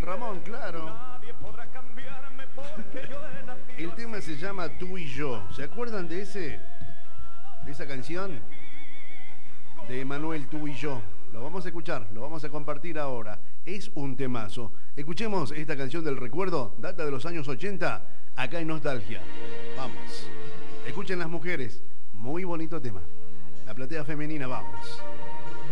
Ramón, claro. El tema se llama Tú y yo. ¿Se acuerdan de esa canción? De Emanuel, Tú y yo. Lo vamos a escuchar, lo vamos a compartir ahora. Es un temazo. Escuchemos esta canción del recuerdo, data de los años 80, acá en Nostalgia. Vamos. Escuchen las mujeres. Muy bonito tema. La platea femenina, vamos.